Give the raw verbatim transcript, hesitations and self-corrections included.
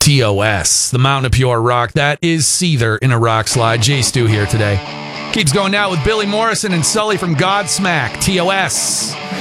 T O S, the Mountain of Pure Rock. That is Seether in a rock slide. Jay Stu here today. Keeps going now with Billy Morrison and Sully from Godsmack. T O S.